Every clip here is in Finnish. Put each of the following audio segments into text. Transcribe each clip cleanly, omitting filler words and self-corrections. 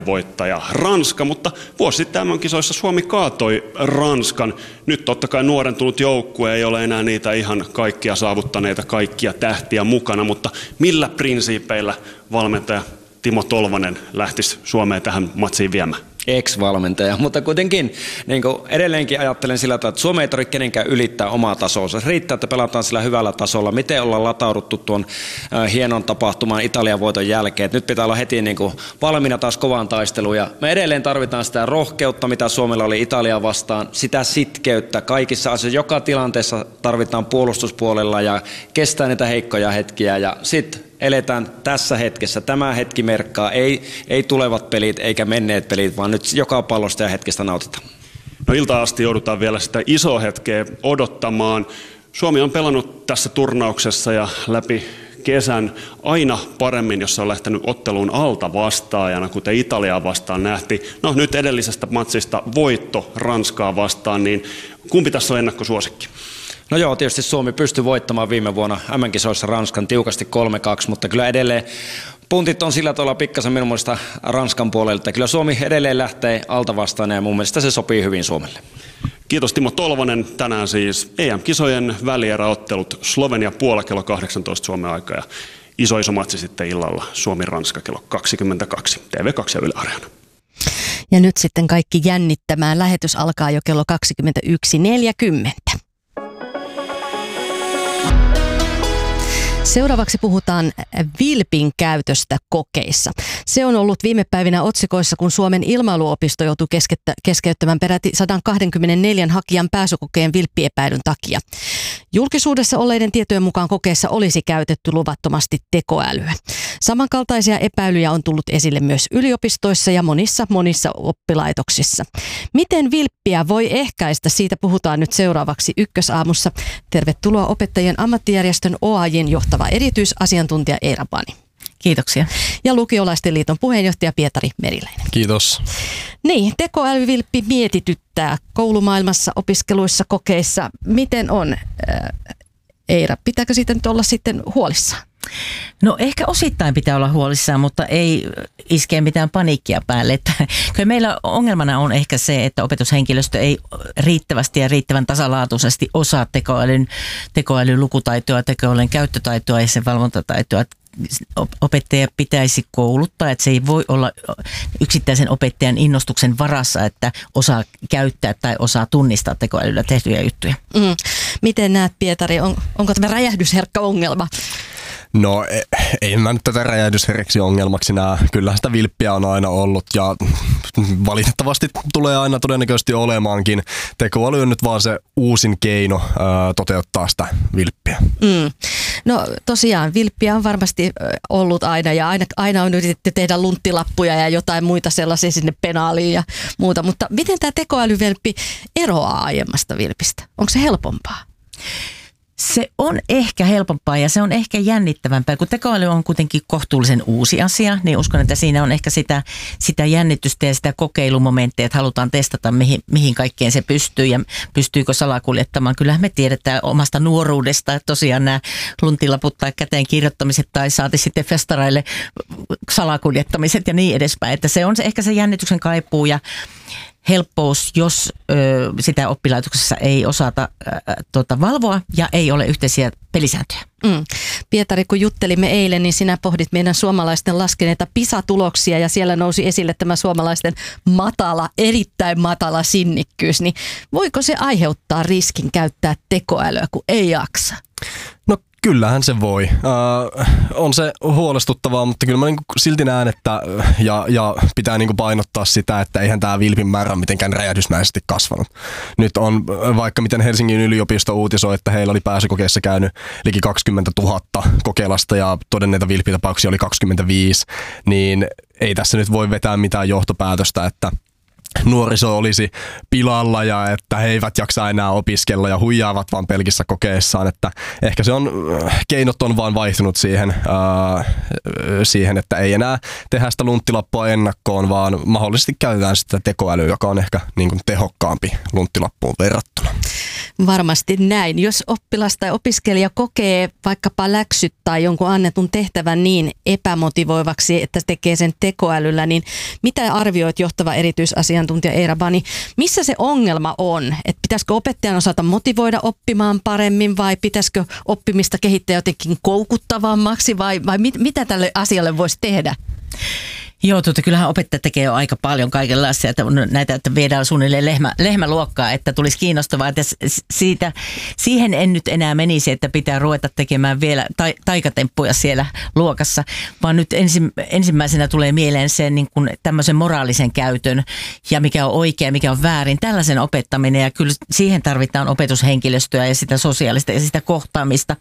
voittaja Ranska, mutta vuosi sitten MM-kisoissa Suomi kaatoi Ranskan. Nyt totta kai nuorentunut joukkue ei ole enää niitä ihan kaikkia saavuttaneita, kaikkia tähtiä mukana, mutta millä prinsiipeillä valmentaja Timo Tolvanen lähtisi Suomeen tähän matsiin viemään? Ex-valmentaja, mutta kuitenkin niin edelleenkin ajattelen sillä tavalla, että Suomi ei tarvitse kenenkään ylittää omaa tasoa. Riittää, että pelataan sillä hyvällä tasolla. Miten ollaan latauduttu tuon hienon tapahtuman Italian voiton jälkeen. Että nyt pitää olla heti niin valmiina taas kovaan taisteluun. Ja me edelleen tarvitaan sitä rohkeutta, mitä Suomella oli Italiaa vastaan. Sitä sitkeyttä kaikissa asioissa. Joka tilanteessa tarvitaan puolustuspuolella ja kestää niitä heikkoja hetkiä. Ja sitten eletään tässä hetkessä. Tämä hetki merkkaa. Ei tulevat pelit eikä menneet pelit, vaan nyt joka pallosta ja hetkestä nautitaan. No iltaan asti joudutaan vielä sitä isoa hetkeä odottamaan. Suomi on pelannut tässä turnauksessa ja läpi kesän aina paremmin, jos se on lähtenyt otteluun alta vastaajana, kuten Italiaa vastaan nähtiin. No nyt edellisestä matsista voitto Ranskaa vastaan, niin kumpi tässä on ennakkosuosikki? No joo, tietysti Suomi pystyi voittamaan viime vuonna MM-kisoissa Ranskan tiukasti 3-2, mutta kyllä edelleen puntit on sillä tavalla pikkasen minun mielestä Ranskan puolelta. Kyllä Suomi edelleen lähtee alta vastaan ja mun mielestä se sopii hyvin Suomelle. Kiitos Timo Tolvanen. Tänään siis EM-kisojen välieräottelut Slovenia-Puola kello 18 Suomen aikaa ja iso matsi sitten illalla Suomi-Ranska kello 22 TV2 ja Yle Areena. Ja nyt sitten kaikki jännittämään. Lähetys alkaa jo kello 21.40. Seuraavaksi puhutaan vilpin käytöstä kokeissa. Se on ollut viime päivinä otsikoissa, kun Suomen ilmailuopisto joutui keskeyttämään peräti 124 hakijan pääsykokeen vilppiepäilyn takia. Julkisuudessa olleiden tietojen mukaan kokeessa olisi käytetty luvattomasti tekoälyä. Samankaltaisia epäilyjä on tullut esille myös yliopistoissa ja monissa oppilaitoksissa. Miten vilppiä voi ehkäistä? Siitä puhutaan nyt seuraavaksi Ykkösaamussa. Tervetuloa opettajien ammattijärjestön OAJ:n johtava erityisasiantuntija Eera Bani. Kiitoksia. Ja Lukiolaisten liiton puheenjohtaja Pietari Meriläinen. Kiitos. Niin, tekoälyvilppi mietityttää koulumaailmassa, opiskeluissa, kokeissa. Miten on, Eira? Pitääkö siitä nyt olla sitten huolissaan? No ehkä osittain pitää olla huolissaan, mutta ei iskee mitään paniikkia päälle. Että kyllä meillä ongelmana on ehkä se, että opetushenkilöstö ei riittävästi ja riittävän tasalaatuisesti osaa tekoälyn lukutaitoa, tekoälyn käyttötaitoa ja sen valvontataitoa. Opettaja pitäisi kouluttaa, että se ei voi olla yksittäisen opettajan innostuksen varassa, että osaa käyttää tai osaa tunnistaa tekoälyllä tehtyjä juttuja. Miten näet, Pietari, onko tämä räjähdysherkkä ongelma? No ei mä nyt tätä räjähdysherkäksi ongelmaksi näe. Kyllähän sitä vilppiä on aina ollut ja valitettavasti tulee aina todennäköisesti olemaankin. Tekoäly on nyt vaan se uusin keino toteuttaa sitä vilppiä. No tosiaan vilppiä on varmasti ollut aina ja aina on yritetty tehdä lunttilappuja ja jotain muita sellaisia sinne penaaliin ja muuta. Mutta miten tämä tekoälyvilppi eroaa aiemmasta vilpistä? Onko se helpompaa? Se on ehkä helpompaa ja se on ehkä jännittävämpää. Kun tekoäly on kuitenkin kohtuullisen uusi asia, niin uskon, että siinä on ehkä sitä jännitystä ja sitä kokeilumomenttia, että halutaan testata, mihin kaikkeen se pystyy ja pystyykö salakuljettamaan. Kyllähän me tiedetään omasta nuoruudesta, että tosiaan nämä luntilaput tai käteen kirjoittamiset tai saati sitten festareille salakuljettamiset ja niin edespäin. Että se on ehkä se jännityksen kaipuu ja helppous, jos sitä oppilaitoksessa ei osata valvoa ja ei ole yhteisiä pelisääntöjä. Pietari, kun juttelimme eilen, niin sinä pohdit meidän suomalaisten laskeneita PISA-tuloksia ja siellä nousi esille tämä suomalaisten erittäin matala sinnikkyys. Niin voiko se aiheuttaa riskin käyttää tekoälyä, kun ei jaksa? No kyllähän se voi. On se huolestuttavaa, mutta kyllä mä silti näen, että ja pitää painottaa sitä, että eihän tämä vilpin määrä mitenkään räjähdysmäisesti kasvanut. Nyt on vaikka miten Helsingin yliopisto uutisoi, että heillä oli pääsykokeessa käynyt liki 20 000 kokeilasta ja todenneita vilpitapauksia oli 25, niin ei tässä nyt voi vetää mitään johtopäätöstä, että nuoriso olisi pilalla ja että he eivät jaksa enää opiskella ja huijaavat vaan pelkissä kokeissaan, että ehkä se on, keinot on vaan vaihtunut siihen, että ei enää tehdä sitä lunttilappua ennakkoon, vaan mahdollisesti käytetään sitä tekoälyä, joka on ehkä tehokkaampi lunttilappuun verrattuna. Varmasti näin. Jos oppilas tai opiskelija kokee vaikkapa läksyt tai jonkun annetun tehtävän niin epämotivoivaksi, että tekee sen tekoälyllä, niin mitä arvioit johtava erityisasiantuntija Eera Bani? Missä se ongelma on? Että pitäisikö opettajan osata motivoida oppimaan paremmin vai pitäisikö oppimista kehittää jotenkin koukuttavammaksi vai mitä tälle asialle voisi tehdä? Joo, kyllähän opettaja tekee jo aika paljon kaikenlaisia, että näitä, että viedään suunnilleen lehmäluokkaa, että tulisi kiinnostavaa, että siihen en nyt enää menisi, että pitää ruveta tekemään vielä taikatemppuja siellä luokassa, vaan nyt ensimmäisenä tulee mieleen sen niin kuin tämmöisen moraalisen käytön ja mikä on oikea, mikä on väärin, tällaisen opettaminen ja kyllä siihen tarvitaan opetushenkilöstöä ja sitä sosiaalista ja sitä kohtaamista.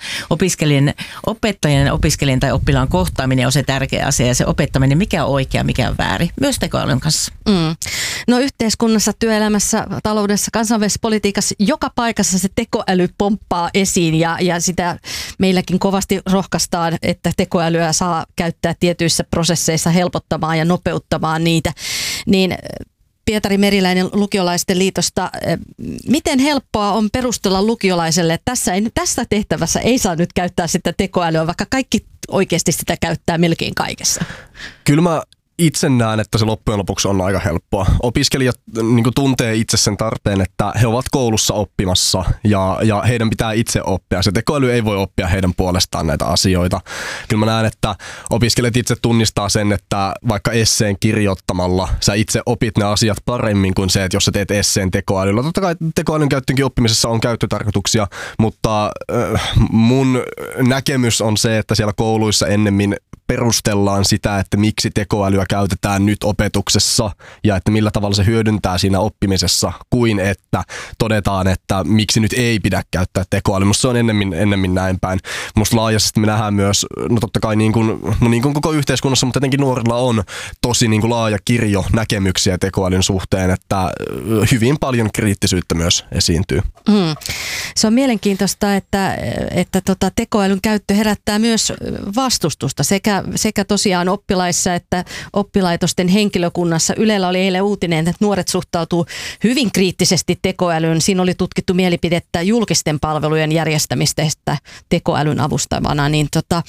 Opettajan ja opiskelijan tai oppilaan kohtaaminen on se tärkeä asia ja se opettaminen, mikä on oikea, mikä on väärin, myös tekoälyn kanssa. No yhteiskunnassa, työelämässä, taloudessa, kansainvälisessä politiikassa, joka paikassa se tekoäly pomppaa esiin ja sitä meilläkin kovasti rohkaistaan, että tekoälyä saa käyttää tietyissä prosesseissa helpottamaan ja nopeuttamaan niitä. Niin Pietari Meriläinen Lukiolaisten liitosta, miten helppoa on perustella lukiolaiselle, että tässä tehtävässä ei saa nyt käyttää sitä tekoälyä, vaikka kaikki oikeasti sitä käyttää melkein kaikessa? Kyllä mä itse näen, että se loppujen lopuksi on aika helppoa. Opiskelijat niin kuin tuntee itse sen tarpeen, että he ovat koulussa oppimassa ja heidän pitää itse oppia. Se tekoäly ei voi oppia heidän puolestaan näitä asioita. Kyllä mä näen, että opiskelijat itse tunnistaa sen, että vaikka esseen kirjoittamalla sä itse opit ne asiat paremmin kuin se, että jos sä teet esseen tekoälyllä. Totta kai tekoälyn käyttöönkin oppimisessa on käyttötarkoituksia, mutta mun näkemys on se, että siellä kouluissa ennemmin perustellaan sitä, että miksi tekoälyä käytetään nyt opetuksessa ja että millä tavalla se hyödyntää siinä oppimisessa, kuin että todetaan, että miksi nyt ei pidä käyttää tekoälyä. Musta se on ennemmin näin päin. Musta laajasti me nähdään myös, no totta kai niin kuin koko yhteiskunnassa, mutta etenkin nuorilla on tosi niin kuin laaja kirjo näkemyksiä tekoälyn suhteen, että hyvin paljon kriittisyyttä myös esiintyy. Se on mielenkiintoista, että tekoälyn käyttö herättää myös vastustusta sekä tosiaan oppilaissa että oppilaitosten henkilökunnassa. Ylellä oli eilen uutinen, että nuoret suhtautuu hyvin kriittisesti tekoälyyn. Siinä oli tutkittu mielipidettä julkisten palvelujen järjestämisestä tekoälyn avustavana. Niin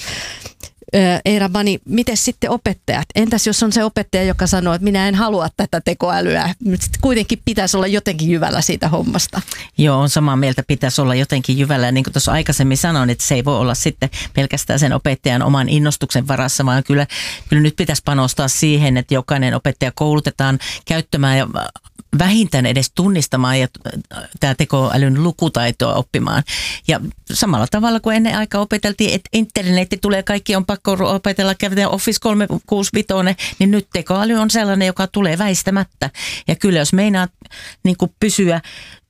Eera Bani, miten sitten opettajat? Entäs jos on se opettaja, joka sanoo, että minä en halua tätä tekoälyä, mutta kuitenkin pitäisi olla jotenkin jyvällä siitä hommasta? Joo, on samaa mieltä, pitäisi olla jotenkin jyvällä. Ja niin kuin tuossa aikaisemmin sanoin, että se ei voi olla sitten pelkästään sen opettajan oman innostuksen varassa, vaan kyllä nyt pitäisi panostaa siihen, että jokainen opettaja koulutetaan käyttämään ja vähintään edes tunnistamaan ja tämä tekoälyn lukutaitoa oppimaan. Ja samalla tavalla kuin ennen aikaa opeteltiin, että internetti tulee, kaikki on pakko opetella, käydään Office 365, niin nyt tekoäly on sellainen, joka tulee väistämättä. Ja kyllä jos meinaa niin kuin pysyä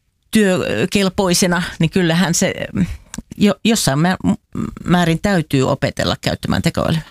työkelpoisena, niin kyllähän se jossain määrin täytyy opetella käyttämään tekoälyä.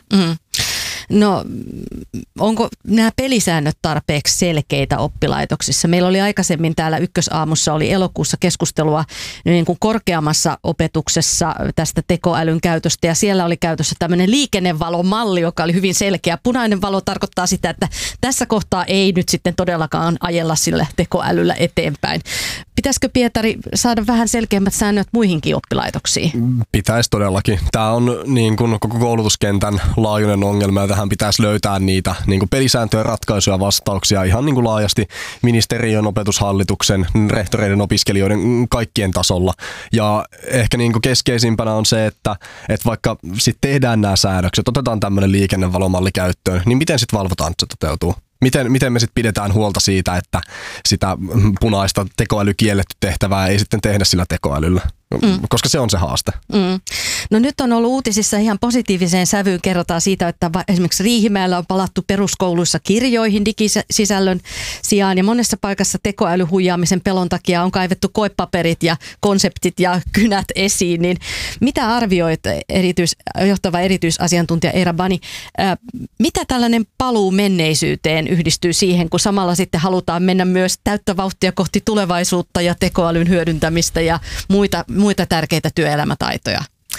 No, onko nämä pelisäännöt tarpeeksi selkeitä oppilaitoksissa? Meillä oli aikaisemmin täällä Ykkösaamussa oli elokuussa keskustelua niin kuin korkeammassa opetuksessa tästä tekoälyn käytöstä ja siellä oli käytössä tämmöinen liikennevalomalli, joka oli hyvin selkeä. Punainen valo tarkoittaa sitä, että tässä kohtaa ei nyt sitten todellakaan ajella sillä tekoälyllä eteenpäin. Pitäisikö, Pietari, saada vähän selkeämmät säännöt muihinkin oppilaitoksiin? Pitäisi todellakin. Tämä on niin kuin koko koulutuskentän laajuinen ongelma ja tähän pitäisi löytää niitä niin kuin pelisääntöjen ratkaisuja, vastauksia ihan niin kuin laajasti ministeriön, opetushallituksen, rehtoreiden, opiskelijoiden, kaikkien tasolla. Ja ehkä niin kuin keskeisimpänä on se, että vaikka sitten tehdään nämä säädökset, otetaan tämmöinen liikennevalomalli käyttöön, niin miten sitten valvotaan, että se toteutuu? Miten me sitten pidetään huolta siitä, että sitä punaista tekoälykielletty tehtävää ei sitten tehdä sillä tekoälyllä, koska se on se haaste. No nyt on ollut uutisissa ihan positiiviseen sävyyn, kerrotaan siitä, että esimerkiksi Riihimäellä on palattu peruskouluissa kirjoihin digisisällön sijaan ja monessa paikassa tekoälyhuijaamisen pelon takia on kaivettu koepaperit ja konseptit ja kynät esiin. Niin mitä arvioit johtava erityisasiantuntija Eera Bani, mitä tällainen paluu menneisyyteen yhdistyy siihen, kun samalla sitten halutaan mennä myös täyttä vauhtia kohti tulevaisuutta ja tekoälyn hyödyntämistä ja muita tärkeitä työelämätaitoja?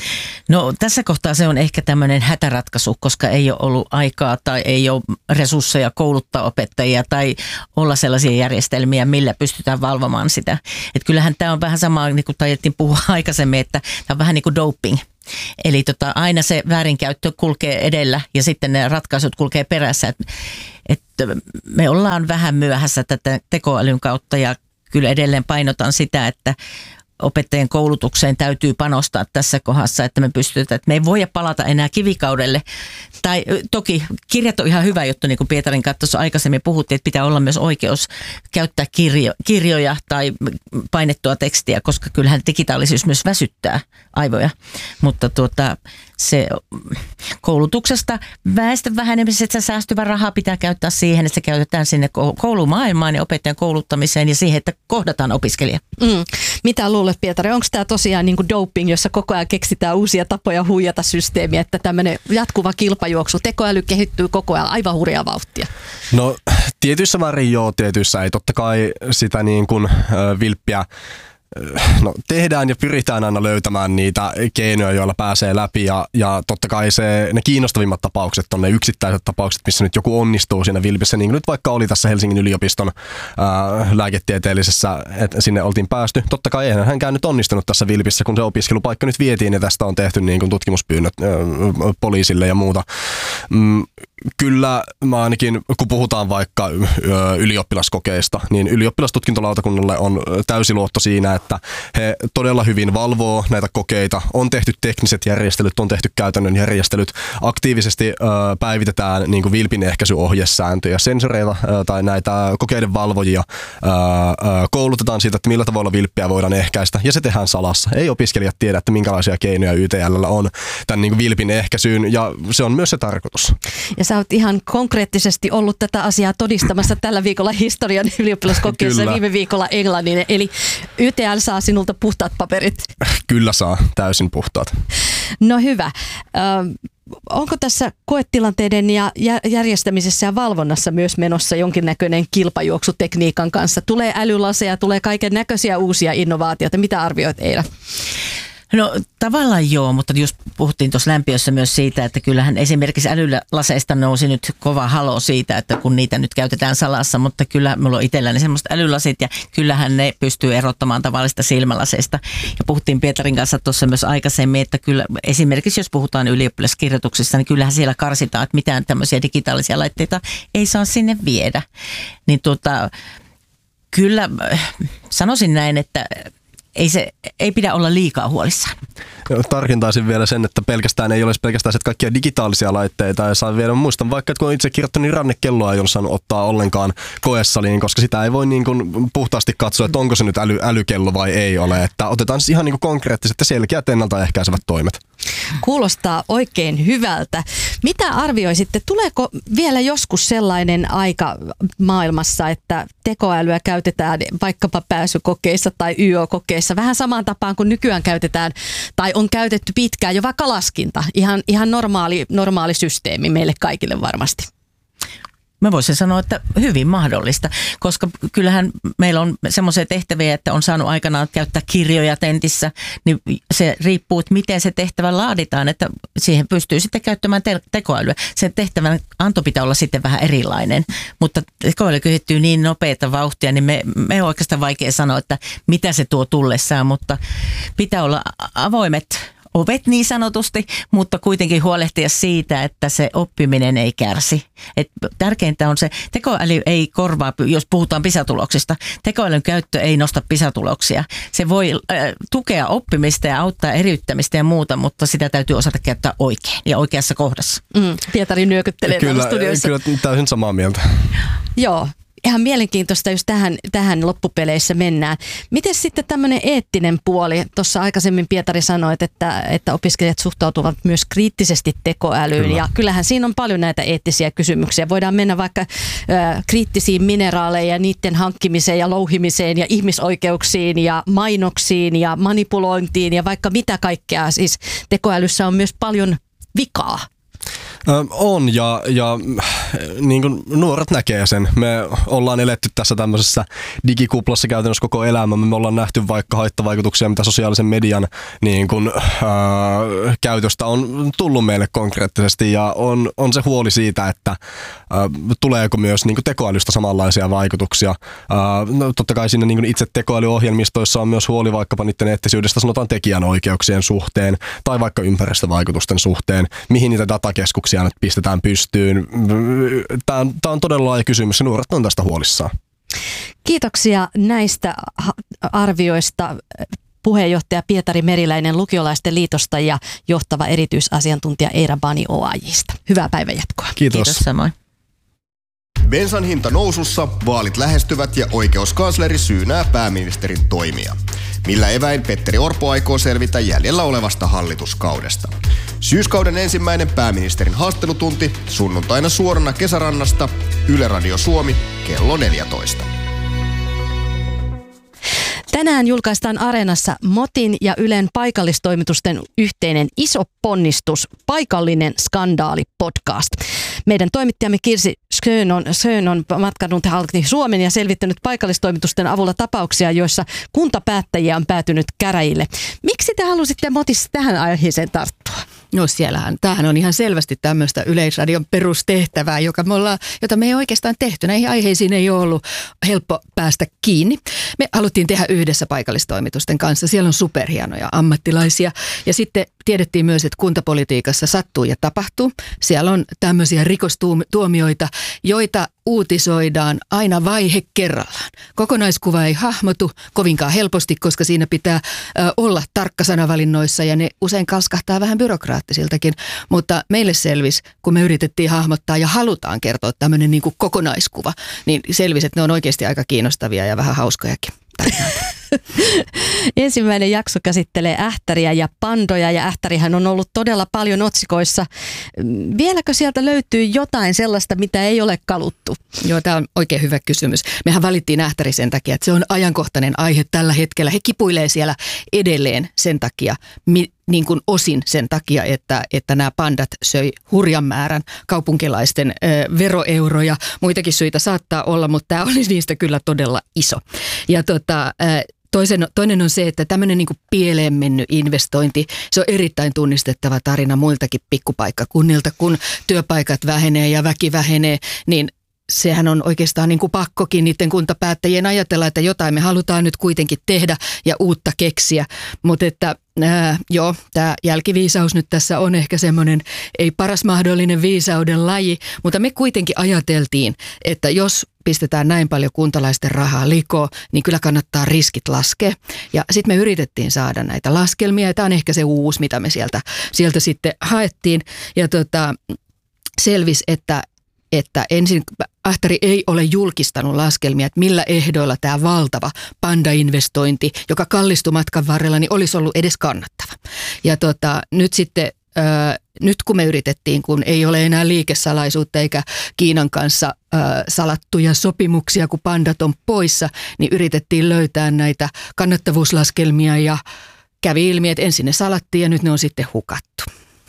No tässä kohtaa se on ehkä tämmöinen hätäratkaisu, koska ei ole ollut aikaa tai ei ole resursseja kouluttaa opettajia tai olla sellaisia järjestelmiä, millä pystytään valvomaan sitä. Että kyllähän tämä on vähän sama, niin kuin taidettiin puhua aikaisemmin, että tämä on vähän niin kuin doping. Eli aina se väärinkäyttö kulkee edellä ja sitten ne ratkaisut kulkee perässä. Että me ollaan vähän myöhässä tätä tekoälyn kautta ja kyllä edelleen painotan sitä, että opettajien koulutukseen täytyy panostaa tässä kohdassa, että me pystytään, että me ei voida palata enää kivikaudelle. Tai toki kirjat on ihan hyvä juttu, niin kuin Pietarin kanssa aikaisemmin puhuttiin, että pitää olla myös oikeus käyttää kirjoja tai painettua tekstiä, koska kyllähän digitaalisuus myös väsyttää aivoja. Mutta se koulutuksesta väestön vähenemisestä säästyvä raha pitää käyttää siihen, että se käytetään sinne koulumaailmaan ja opettajan kouluttamiseen ja siihen, että kohdataan opiskelija. Mitä luulet, Pietari? Onko tämä tosiaan niin kuin doping, jossa koko ajan keksitään uusia tapoja huijata systeemiä, että tämmöinen jatkuva kilpajuoksu, tekoäly kehittyy koko ajan aivan hurjaa vauhtia? No tietyissä määrin joo, tietyissä ei. Totta kai sitä niin kuin vilppiä tehdään ja pyritään aina löytämään niitä keinoja, joilla pääsee läpi ja totta kai ne kiinnostavimmat tapaukset on ne yksittäiset tapaukset, missä nyt joku onnistuu siinä vilpissä, niin kuin nyt vaikka oli tässä Helsingin yliopiston lääketieteellisessä, että sinne oltiin päästy. Totta kai eihän hänkään nyt onnistunut tässä vilpissä, kun se opiskelupaikka nyt vietiin ja tästä on tehty niin kuin tutkimuspyynnöt poliisille ja muuta. Kyllä mä ainakin, kun puhutaan vaikka ylioppilaskokeista, niin ylioppilastutkintolautakunnalle on täysi luotto siinä, että he todella hyvin valvoo näitä kokeita. On tehty tekniset järjestelyt, on tehty käytännön järjestelyt. Aktiivisesti päivitetään niin kuin vilpin ehkäisyohjesääntöjä, sensoreita tai näitä kokeiden valvojia. Koulutetaan siitä, että millä tavalla vilppiä voidaan ehkäistä ja se tehdään salassa. Ei opiskelijat tiedä, että minkälaisia keinoja YTL:llä on tämän niin kuin vilpin ehkäisyyn ja se on myös se tarkoitus. Ja sä oot ihan konkreettisesti ollut tätä asiaa todistamassa tällä viikolla historian ylioppilaskokeessa ja viime viikolla englannin. Eli YTL saa sinulta puhtaat paperit. Kyllä saa, täysin puhtaat. No hyvä. Onko tässä koetilanteiden ja järjestämisessä ja valvonnassa myös menossa jonkinnäköinen kilpajuoksu tekniikan kanssa? Tulee älylaseja, tulee kaiken näköisiä uusia innovaatioita. Mitä arvioit, Eila? No tavallaan joo, mutta just puhuttiin tuossa lämpiössä myös siitä, että kyllähän esimerkiksi älylaseista nousi nyt kova halo siitä, että kun niitä nyt käytetään salassa, mutta kyllä mulla on itselläni semmoiset älylasit ja kyllähän ne pystyy erottamaan tavallista silmälaseista. Ja puhuttiin Pietarin kanssa tuossa myös aikaisemmin, että kyllä esimerkiksi jos puhutaan ylioppilaskirjoituksista, niin kyllähän siellä karsitaan, että mitään tämmöisiä digitaalisia laitteita ei saa sinne viedä. Niin kyllä sanoisin näin, että ei pidä olla liikaa huolissaan. Tarkintaisin vielä sen, että ei ole pelkästään kaikkia digitaalisia laitteita ja saa vielä muistan vaikka, että kun itse kirjoittanut, niin rannekelloa ei ole saanut ottaa ollenkaan koesaliin, koska sitä ei voi niin kuin puhtaasti katsoa, että onko se nyt älykello vai ei ole. Että otetaan siis ihan niin kuin konkreettiset ja selkeät ennaltaehkäisevät toimet. Kuulostaa oikein hyvältä. Mitä arvioisitte, tuleeko vielä joskus sellainen aika maailmassa, että tekoälyä käytetään vaikkapa pääsykokeissa tai YÖ-kokeissa vähän samaan tapaan kuin nykyään käytetään tai on käytetty pitkään jo vaikka laskinta. Ihan normaali systeemi meille kaikille varmasti. Mä voisin sanoa, että hyvin mahdollista, koska kyllähän meillä on semmoisia tehtäviä, että on saanut aikanaan käyttää kirjoja tentissä, niin se riippuu, että miten se tehtävä laaditaan, että siihen pystyy sitten käyttämään tekoälyä. Sen tehtävän anto pitää olla sitten vähän erilainen, mutta tekoäly kehittyy niin nopeata vauhtia, niin me on oikeastaan vaikea sanoa, että mitä se tuo tullessaan, mutta pitää olla avoimet ovet niin sanotusti, mutta kuitenkin huolehtia siitä, että se oppiminen ei kärsi. Tärkeintä on se, tekoäly ei korvaa, jos puhutaan PISA-tuloksista, tekoälyn käyttö ei nosta PISA-tuloksia. Se voi tukea oppimista ja auttaa eriyttämistä ja muuta, mutta sitä täytyy osata käyttää oikein ja oikeassa kohdassa. Pietari nyökyttelee täällä studioissa. Kyllä täysin samaa mieltä. Joo. Ihan mielenkiintoista, jos tähän loppupeleissä mennään. Miten sitten tämmöinen eettinen puoli? Tuossa aikaisemmin Pietari sanoi, että opiskelijat suhtautuvat myös kriittisesti tekoälyyn. Kyllä. Ja kyllähän siinä on paljon näitä eettisiä kysymyksiä. Voidaan mennä vaikka kriittisiin mineraaleja ja niiden hankkimiseen ja louhimiseen ja ihmisoikeuksiin ja mainoksiin ja manipulointiin ja vaikka mitä kaikkea. Siis tekoälyssä on myös paljon vikaa. On ja niin kuin nuoret näkee sen. Me ollaan eletty tässä tämmöisessä digikuplassa käytännössä koko elämämme. Me ollaan nähty vaikka haittavaikutuksia, mitä sosiaalisen median niin kuin, käytöstä on tullut meille konkreettisesti ja on se huoli siitä, että tuleeko myös niin kuin tekoälystä samanlaisia vaikutuksia. No, totta kai siinä niin kuin itse tekoälyohjelmistoissa on myös huoli vaikkapa niiden eettisyydestä, sanotaan tekijänoikeuksien suhteen tai vaikka ympäristövaikutusten suhteen, mihin niitä datakeskuksia nyt pistetään pystyyn. Tämä on todella laaja kysymys ja nuoret on tästä huolissaan. Kiitoksia näistä arvioista. Puheenjohtaja Pietari Meriläinen Lukiolaisten liitosta ja johtava erityisasiantuntija Eira Bani OAJ:sta. Hyvää päivänjatkoa. Kiitos. Kiitos samoin. Bensan hinta nousussa, vaalit lähestyvät ja oikeuskansleri syynää pääministerin toimia. Millä eväin Petteri Orpo aikoo selvitä jäljellä olevasta hallituskaudesta? Syyskauden ensimmäinen pääministerin haastattelutunti sunnuntaina suorana Kesärannasta, Yle Radio Suomi, kello 14. Tänään julkaistaan Areenassa MOTin ja Ylen paikallistoimitusten yhteinen iso ponnistus, Paikallinen skandaali podcast. Meidän toimittajamme Kirsi Schön on matkanut halki Suomen ja selvittänyt paikallistoimitusten avulla tapauksia, joissa kuntapäättäjiä on päätynyt käräjille. Miksi te halusitte MOTissa tähän aiheeseen tarttua? No tämähän on ihan selvästi tämmöistä Yleisradion perustehtävää, jota me ei oikeastaan tehty. Näihin aiheisiin ei ole ollut helppo päästä kiinni. Me haluttiin tehdä yhdessä paikallistoimitusten kanssa. Siellä on superhienoja ammattilaisia. Ja sitten tiedettiin myös, että kuntapolitiikassa sattuu ja tapahtuu. Siellä on tämmöisiä rikostuomioita, joita uutisoidaan aina vaihe kerrallaan. Kokonaiskuva ei hahmotu kovinkaan helposti, koska siinä pitää olla tarkka sanavalinnoissa ja ne usein kalskahtaa vähän byrokraattisiltakin. Mutta meille selvisi, kun me yritettiin hahmottaa ja halutaan kertoa tämmöinen niin kuin kokonaiskuva, niin selvisi, että ne on oikeasti aika kiinnostavia ja vähän hauskojakin tarinoita. Ensimmäinen jakso käsittelee ähtäriä ja pandoja ja ähtärihän on ollut todella paljon otsikoissa. Vieläkö sieltä löytyy jotain sellaista, mitä ei ole kaluttu? Joo, tämä on oikein hyvä kysymys. Mehän valittiin ähtäri sen takia, että se on ajankohtainen aihe tällä hetkellä. He kipuilee siellä edelleen sen takia, niin kuin osin sen takia, että nämä pandat söi hurjan määrän kaupunkilaisten veroeuroja. Muitakin syitä saattaa olla, mutta tämä oli niistä kyllä todella iso. Ja toinen on se, että tämmöinen niin kuin pieleen mennyt investointi, se on erittäin tunnistettava tarina muiltakin pikkupaikkakunnilta, kun työpaikat vähenee ja väki vähenee, niin sehän on oikeastaan niin kuin pakkokin niiden kuntapäättäjien ajatella, että jotain me halutaan nyt kuitenkin tehdä ja uutta keksiä. Mutta että tämä jälkiviisaus nyt tässä on ehkä semmoinen ei paras mahdollinen viisauden laji, mutta me kuitenkin ajateltiin, että jos pistetään näin paljon kuntalaisten rahaa likoon, niin kyllä kannattaa riskit laskea. Ja sitten me yritettiin saada näitä laskelmia ja tämä on ehkä se uusi, mitä me sieltä sitten haettiin ja selvisi, että ensin ähtäri ei ole julkistanut laskelmia, että millä ehdoilla tämä valtava panda-investointi, joka kallistui matkan varrella, niin olisi ollut edes kannattava. Ja nyt sitten, nyt kun me yritettiin, kun ei ole enää liikesalaisuutta eikä Kiinan kanssa salattuja sopimuksia, kun pandat on poissa, niin yritettiin löytää näitä kannattavuuslaskelmia ja kävi ilmi, että ensin ne salattiin ja nyt ne on sitten hukattu.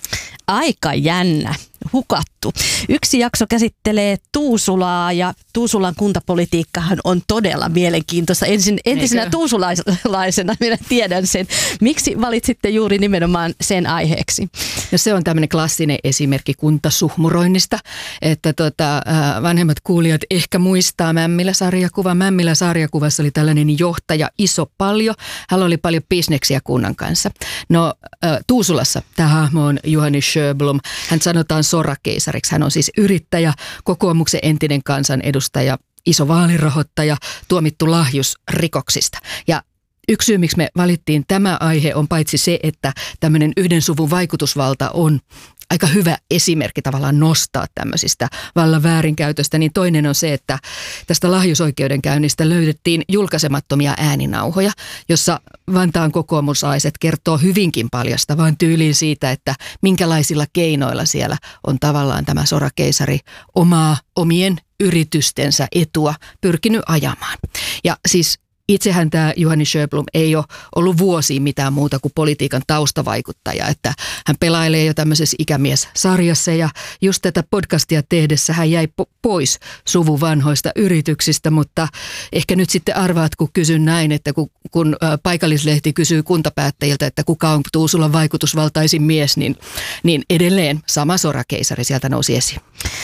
Aika jännä. Hukattu. Yksi jakso käsittelee Tuusulaa ja Tuusulan kuntapolitiikkahan on todella mielenkiintoista. Entisenä tuusulaisena minä tiedän sen. Miksi valitsitte juuri nimenomaan sen aiheeksi? No se on tämmöinen klassinen esimerkki kuntasuhmuroinnista, että vanhemmat kuulijat ehkä muistaa Mämmilä-sarjakuva. Mämmilä-sarjakuvassa oli tällainen johtaja Iso Paljo. Hän oli paljon bisneksiä kunnan kanssa. No Tuusulassa tämä hahmo on Juhani Sjöblom. Hän sanotaan sorakeisariksi. Hän on siis yrittäjä, kokoomuksen entinen kansanedustaja, iso vaalirahoittaja, tuomittu lahjusrikoksista. Ja yksi syy, miksi me valittiin tämä aihe, on paitsi se, että tämmöinen yhden suvun vaikutusvalta on aika hyvä esimerkki tavallaan nostaa tämmöisistä vallan väärinkäytöstä, niin toinen on se, että tästä lahjusoikeudenkäynnistä löydettiin julkaisemattomia ääninauhoja, jossa Vantaan kokoomuslaiset kertoo hyvinkin paljastavaan tyyliin siitä, että minkälaisilla keinoilla siellä on tavallaan tämä sorakeisari omien yritystensä etua pyrkinyt ajamaan. Ja siis itsehän tämä Juhani Sjöblom ei ole ollut vuosiin mitään muuta kuin politiikan taustavaikuttaja, että hän pelailee jo tämmöisessä ikämies-sarjassa ja just tätä podcastia tehdessä hän jäi pois suvun vanhoista yrityksistä, mutta ehkä nyt sitten arvaat, kun kysyn näin, että kun paikallislehti kysyy kuntapäättäjiltä, että kuka on Tuusulan vaikutusvaltaisin mies, niin edelleen sama sorakeisari sieltä nousi esiin.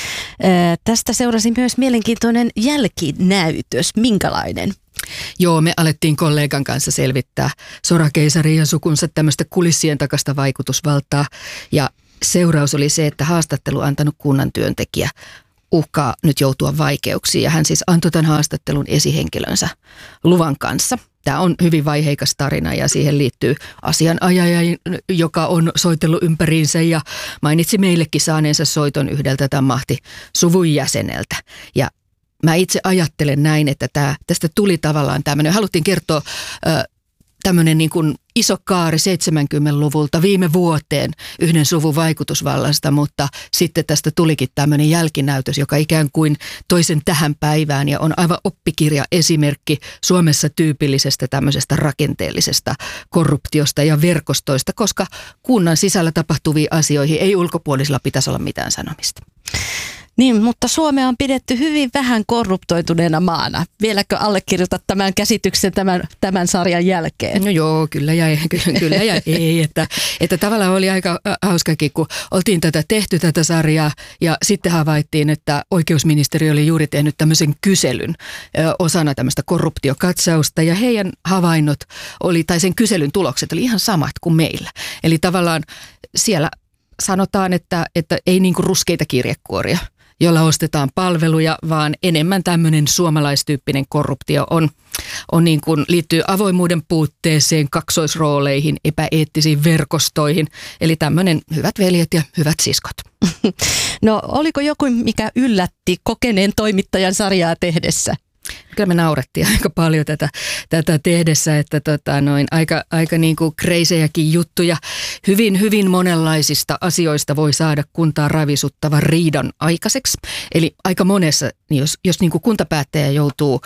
Tästä seurasi myös mielenkiintoinen jälkinäytös. Minkälainen? Joo, me alettiin kollegan kanssa selvittää sorakeisarin ja sukunsa tämmöistä kulissien takasta vaikutusvaltaa. Ja seuraus oli se, että haastattelu antanut kunnan työntekijä uhkaa nyt joutua vaikeuksiin. Ja hän siis antoi tämän haastattelun esihenkilönsä luvan kanssa. Tämä on hyvin vaiheikas tarina ja siihen liittyy asianajaja, joka on soitellut ympäriinsä ja mainitsi meillekin saaneensa soiton yhdeltä tämän mahtisuvun jäseneltä. Ja mä itse ajattelen näin, että tästä tuli tavallaan tämmöinen, haluttiin kertoa tämmöinen niin kuin iso kaari 70-luvulta viime vuoteen yhden suvun vaikutusvallasta, mutta sitten tästä tulikin tämmöinen jälkinäytös, joka ikään kuin toisen tähän päivään ja on aivan oppikirja esimerkki Suomessa tyypillisestä tämmöisestä rakenteellisesta korruptiosta ja verkostoista, koska kunnan sisällä tapahtuviin asioihin ei ulkopuolisilla pitäisi olla mitään sanomista. Niin, mutta Suomea on pidetty hyvin vähän korruptoituneena maana. Vieläkö allekirjoitat tämän käsityksen tämän sarjan jälkeen? No joo, kyllä ja ei. Että tavallaan oli aika hauskakin, kun oltiin tehty tätä sarjaa ja sitten havaittiin, että oikeusministeriö oli juuri tehnyt tämmöisen kyselyn osana tämmöistä korruptiokatsausta ja heidän havainnot oli, tai sen kyselyn tulokset oli ihan samat kuin meillä. Eli tavallaan siellä sanotaan, että ei niin kuin ruskeita kirjekuoria, jolla ostetaan palveluja, vaan enemmän tämmöinen suomalaistyyppinen korruptio on niin kuin liittyy avoimuuden puutteeseen, kaksoisrooleihin, epäeettisiin verkostoihin. Eli tämmöinen hyvät veljet ja hyvät siskot. No oliko joku, mikä yllätti kokeneen toimittajan sarjaa tehdessä? Kyllä me naurettiin aika paljon tätä tehdessä, että aika niin kuin kreisejäkin juttuja. Hyvin monenlaisista asioista voi saada kuntaa ravisuttavan riidan aikaiseksi. Eli aika monessa, niin jos niin kuin kuntapäättäjä joutuu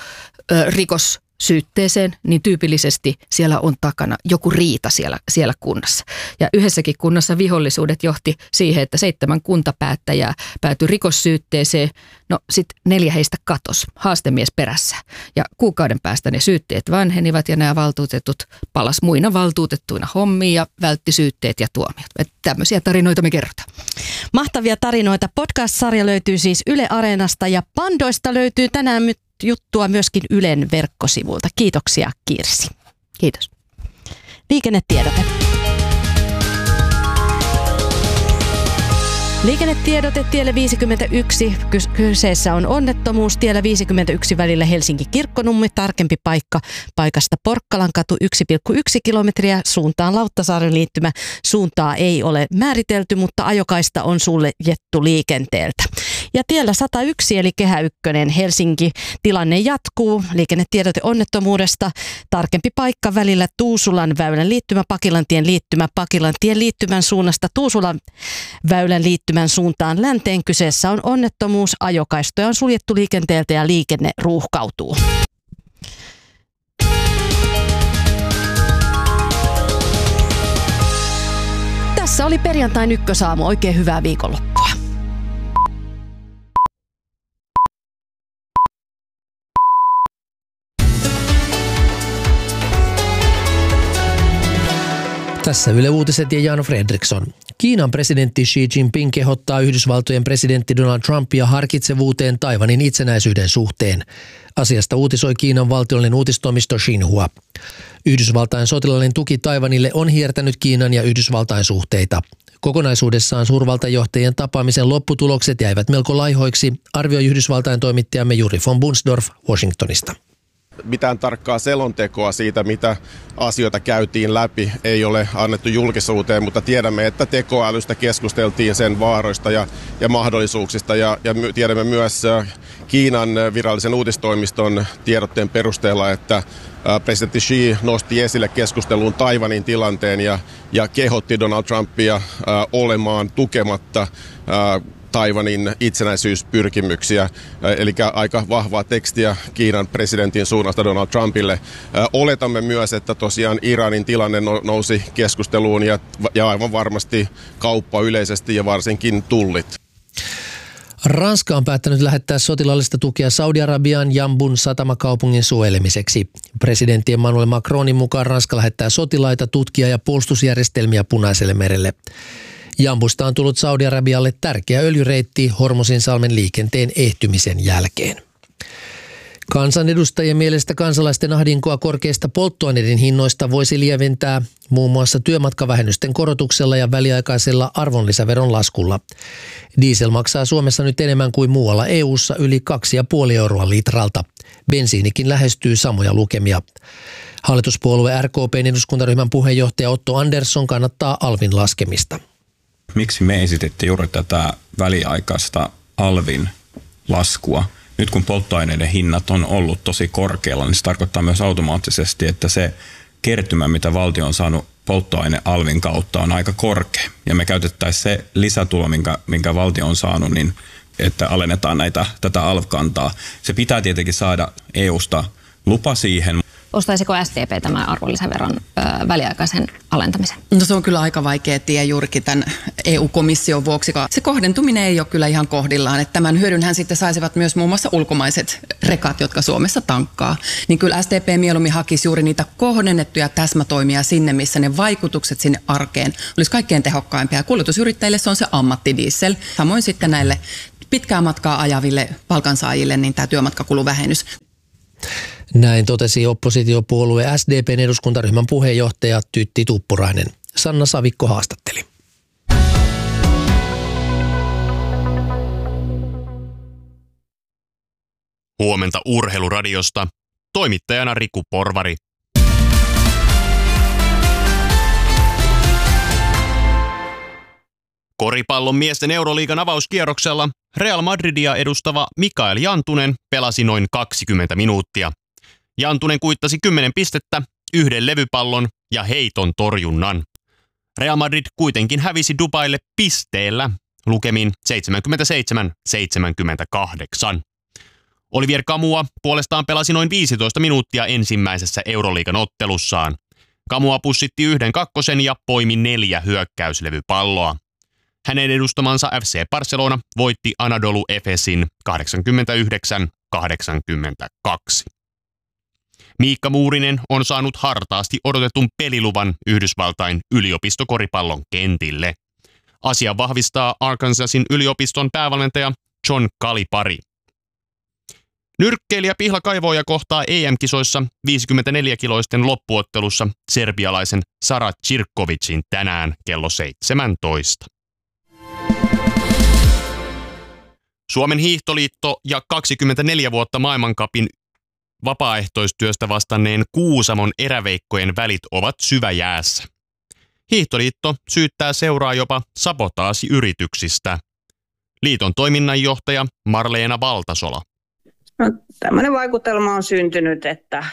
rikossyytteeseen, niin tyypillisesti siellä on takana joku riita siellä kunnassa. Ja yhdessäkin kunnassa vihollisuudet johti siihen, että 7 kuntapäättäjää päätyi rikossyytteeseen. No sitten 4 heistä katosi, haastemies perässä. Ja kuukauden päästä ne syytteet vanhenivat ja nämä valtuutetut palas muina valtuutettuina hommiin ja vältti syytteet ja tuomiot. Että tämmöisiä tarinoita me kerrotaan. Mahtavia tarinoita. Podcast-sarja löytyy siis Yle Areenasta ja Pandoista löytyy tänään juttua myöskin Ylen verkkosivulta. Kiitoksia Kirsi. Kiitos. Liikennetiedote. Liikennetiedote tielle 51. Kyseessä on onnettomuus tiellä 51 välillä Helsinki-Kirkkonummi. Tarkempi paikka paikasta Porkkalankatu 1,1 kilometriä suuntaan Lauttasaaren liittymä. Suuntaa ei ole määritelty, mutta ajokaista on suljettu liikenteeltä. Ja tiellä 101 eli Kehä 1 Helsinki tilanne jatkuu. Liikennetiedote onnettomuudesta. Tarkempi paikka välillä Tuusulan väylän liittymä, Pakilantien liittymä, Pakilantien liittymän suunnasta Tuusulan väylän liittymän suuntaan länteen. Kyseessä on onnettomuus. Ajokaistoja on suljettu liikenteeltä ja liikenne ruuhkautuu. Tässä oli perjantain ykkösaamu. Oikein hyvää viikonloppua. Tässä Yle Uutiset ja Jan Fredriksson. Kiinan presidentti Xi Jinping kehottaa Yhdysvaltojen presidentti Donald Trumpia harkitsevuuteen Taiwanin itsenäisyyden suhteen. Asiasta uutisoi Kiinan valtiollinen uutistoimisto Xinhua. Yhdysvaltain sotilaallinen tuki Taiwanille on hiertänyt Kiinan ja Yhdysvaltain suhteita. Kokonaisuudessaan suurvaltajohtajien tapaamisen lopputulokset jäivät melko laihoiksi, arvioi Yhdysvaltain toimittajamme Juri von Bunsdorf Washingtonista. Mitään tarkkaa selontekoa siitä, mitä asioita käytiin läpi, ei ole annettu julkisuuteen, mutta tiedämme, että tekoälystä keskusteltiin sen vaaroista ja mahdollisuuksista. Ja tiedämme myös Kiinan virallisen uutistoimiston tiedotteen perusteella, että presidentti Xi nosti esille keskusteluun Taiwanin tilanteen ja kehotti Donald Trumpia olemaan tukematta Taiwanin itsenäisyyspyrkimyksiä, eli aika vahvaa tekstiä Kiinan presidentin suunnasta Donald Trumpille. Oletamme myös, että tosiaan Iranin tilanne nousi keskusteluun ja aivan varmasti kauppa yleisesti ja varsinkin tullit. Ranska on päättänyt lähettää sotilaallista tukea Saudi-Arabiaan Jambun satamakaupungin suojelemiseksi. Presidentti Emmanuel Macronin mukaan Ranska lähettää sotilaita, tutkia ja puolustusjärjestelmiä Punaiselle merelle. Jambusta on tullut Saudi-Arabialle tärkeä öljyreitti Hormuzinsalmen liikenteen ehtymisen jälkeen. Kansanedustajien mielestä kansalaisten ahdinkoa korkeista polttoaineiden hinnoista voisi lieventää muun muassa työmatkavähennysten korotuksella ja väliaikaisella arvonlisäveron laskulla. Diesel maksaa Suomessa nyt enemmän kuin muualla EU:ssa yli 2,5 euroa litralta. Bensiinikin lähestyy samoja lukemia. Hallituspuolue RKP:n eduskuntaryhmän puheenjohtaja Otto Andersson kannattaa alvin laskemista. Miksi me esititte juuri tätä väliaikaista alvin laskua? Nyt kun polttoaineiden hinnat on ollut tosi korkealla, niin se tarkoittaa myös automaattisesti, että se kertymä, mitä valtio on saanut polttoainealvin kautta, on aika korkea. Ja me käytettäisiin se lisätulo, minkä valtio on saanut, niin että alennetaan tätä alv-kantaa. Se pitää tietenkin saada EUsta lupa siihen. Ostaisiko SDP tämän arvonlisäveron väliaikaisen alentamisen? No se on kyllä aika vaikea tie juurikin tämän EU-komission vuoksi. Se kohdentuminen ei ole kyllä ihan kohdillaan. Että tämän hyödynhän sitten saisivat myös muun muassa ulkomaiset rekat, jotka Suomessa tankkaa. Niin kyllä SDP mieluummin hakisi juuri niitä kohdennettuja täsmätoimia sinne, missä ne vaikutukset sinne arkeen olisi kaikkein tehokkaimpia. Kuljetusyrittäjille se on se ammattidiesel. Samoin sitten näille pitkää matkaa ajaville palkansaajille niin tämä työmatkakuluvähennys. Näin totesi oppositiopuolue SDP:n eduskuntaryhmän puheenjohtaja Tytti Tuppurainen. Sanna Savikko haastatteli. Huomenta Urheiluradiosta. Toimittajana Riku Porvari. Koripallon miesten Euroliigan avauskierroksella Real Madridia edustava Mikael Jantunen pelasi noin 20 minuuttia. Jantunen kuittasi 10 pistettä, 1 levypallon ja heiton torjunnan. Real Madrid kuitenkin hävisi Dubaille pisteellä lukemin 77-78. Olivier Kamua puolestaan pelasi noin 15 minuuttia ensimmäisessä Euroliigan ottelussaan. Kamua pussitti 1 kakkosen ja poimi 4 hyökkäyslevypalloa. Hänen edustamansa FC Barcelona voitti Anadolu Efesin 89-82. Miikka Muurinen on saanut hartaasti odotetun peliluvan Yhdysvaltain yliopistokoripallon kentille. Asia vahvistaa Arkansasin yliopiston päävalmentaja John Calipari. Nyrkkeilijä Pihla Kaivoja kohtaa EM-kisoissa 54-kiloisten loppuottelussa serbialaisen Sara Cirkovicin tänään kello 17. Suomen hiihtoliitto ja 24 vuotta maailmancupin vapaaehtoistyöstä vastanneen Kuusamon eräveikkojen välit ovat syväjäässä. Hiihtoliitto syyttää seuraa jopa sabotaasiyrityksistä. Liiton toiminnanjohtaja Marleena Valtasola. No, tämmöinen vaikutelma on syntynyt, että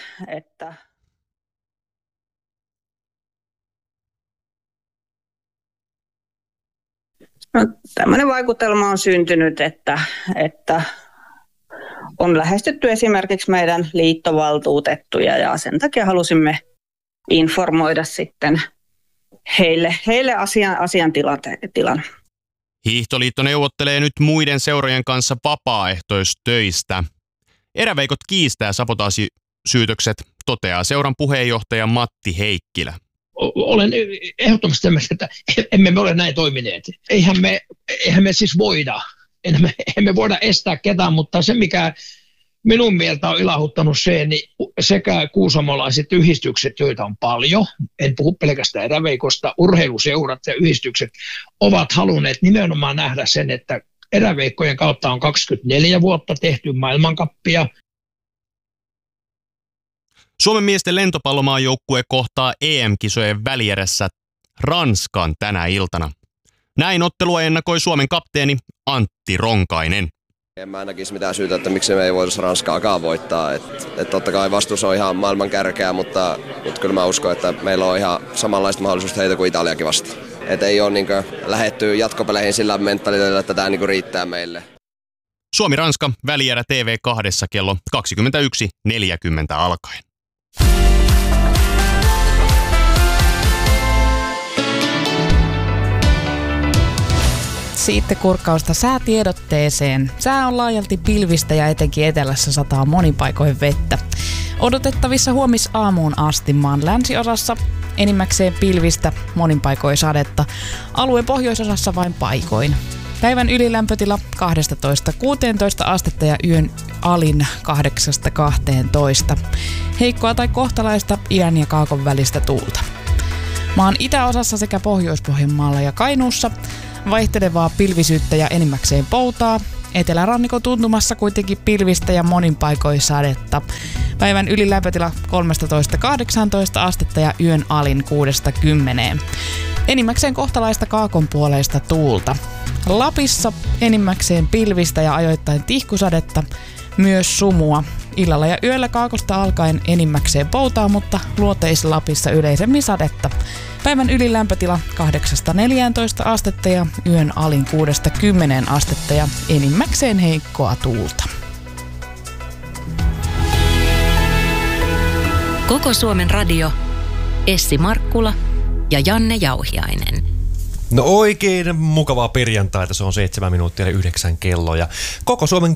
on lähestytty esimerkiksi meidän liittovaltuutettuja ja sen takia halusimme informoida sitten heille asiantilan. Hiihtoliitto neuvottelee nyt muiden seurojen kanssa vapaaehtoistöistä. Eräveikot kiistää sabotaasisyytökset, toteaa seuran puheenjohtaja Matti Heikkilä. Olen ehdottomasti tämmöistä, että emme me ole näin toimineet. Eihän me siis voida. Emme voida estää ketään, mutta se mikä minun mieltä on ilahuttanut se, niin sekä kuusamolaiset yhdistykset, joita on paljon, en puhu pelkästään eräveikosta, urheiluseurat ja yhdistykset ovat halunneet nimenomaan nähdä sen, että eräveikkojen kautta on 24 vuotta tehty maailmankappia. Suomen miesten lentopallomaajoukkue kohtaa EM-kisojen välierässä Ranskan tänä iltana. Näin ottelua ennakoi Suomen kapteeni Antti Ronkainen. En mä näkisi mitään syytä, että miksi me ei voitaisi Ranskaakaan voittaa. Et totta kai vastus on ihan maailman kärkeä, mutta kyllä mä uskon, että meillä on ihan samanlaista mahdollisuutta heitä kuin Italiakin vastaan. et ei ole niin lähdetty jatkopeleihin sillä mentaliteetillä, että tämä niin riittää meille. Suomi-Ranska välierä TV2 kello 21.40 alkaen. Sitten kurkkausta säätiedotteeseen. Sää on laajalti pilvistä ja etenkin etelässä sataa monin paikoin vettä. Odotettavissa huomisaamuun asti maan länsiosassa enimmäkseen pilvistä, monin paikoin sadetta. Alueen pohjoisosassa vain paikoin. Päivän ylilämpötila 12-16 astetta ja yön alin 8-12. Heikkoa tai kohtalaista idän ja kaakon välistä tuulta. Maan itäosassa sekä Pohjois-Pohjanmaalla ja Kainuussa vaihtelevaa pilvisyyttä ja enimmäkseen poutaa. Etelärannikon tuntumassa kuitenkin pilvistä ja monin paikoin sadetta. Päivän ylilämpötila 13-18 astetta ja yön alin 6-10. Enimmäkseen kohtalaista kaakon puoleista tuulta. Lapissa enimmäkseen pilvistä ja ajoittain tihkusadetta, myös sumua. Illalla ja yöllä kaakosta alkaen enimmäkseen poutaa, mutta Luoteis-Lapissa yleisemmin sadetta. Päivän ylilämpötila 8-14 astetta ja yön alin 6-10 astetta ja enimmäkseen heikkoa tuulta. Koko Suomen radio, Essi Markkula ja Janne Jauhiainen. No oikein mukavaa perjantaita, se on 7 minuuttia ja 9 kello ja koko Suomen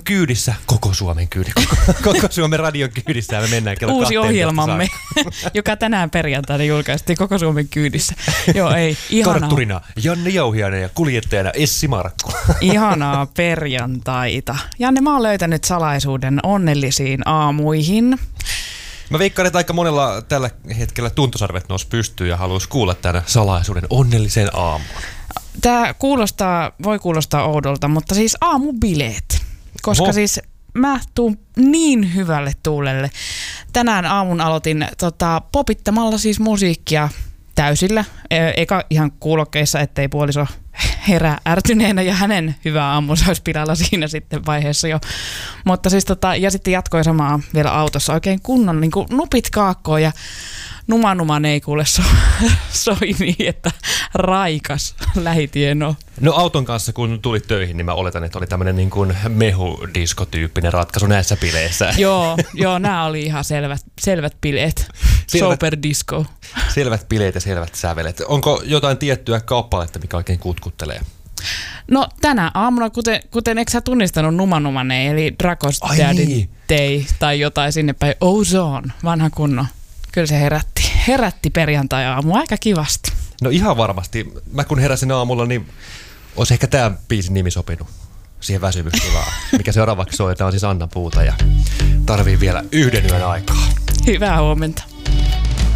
radion kyydissä ja me mennään kello 12. Uusi ohjelmamme, joka tänään perjantaina julkaistiin koko Suomen kyydissä. Joo, ei, ihanaa. Kartturina Janne Jauhiainen ja kuljettajana Essi Markkula. Ihanaa perjantaita. Janne, mä oon löytänyt salaisuuden onnellisiin aamuihin. Mä veikkaan, että aika monella tällä hetkellä tuntosarvet nousi pystyyn ja haluaisi kuulla tämän salaisuuden onnelliseen aamuun. Tämä voi kuulostaa oudolta, mutta siis aamubileet. Koska siis mä tuun niin hyvälle tuulelle. Tänään aamun aloitin popittamalla siis musiikkia täysillä. Eikä ihan kuulokkeissa, ettei puoliso herää ärtyneenä ja hänen hyvä aamunsa olisi pilalla siinä sitten vaiheessa jo. Mutta siis ja sitten jatkoi samaa vielä autossa oikein kunnon niin kuin nupit kaakkoon ja numan ei kuule soi niin, että raikas lähitien on. No auton kanssa kun tulit töihin, niin mä oletan, että oli tämmöinen niin kuin mehudiskotyyppinen ratkaisu näissä bileissä. Joo, nämä oli ihan selvät bileet. Sober disco. Selvät bileet ja selvät sävelet. Onko jotain tiettyä kappaletta, mikä oikein kutkuttelee? No tänä aamuna, kuten eikö sä tunnistanut Numanumane, eli Dragos Daddy Day tai jotain sinne päin. Ozone, vanha kunno. Kyllä se herätti perjantai-aamu aika kivasti. No ihan varmasti. Mä kun heräsin aamulla, niin olisi ehkä tämä biisin nimi sopinut siihen väsymystilaan. Mikä seuraavaksi soitetaan siis Anna Puuta ja tarvii vielä 1 yön aikaa. Hyvää huomenta.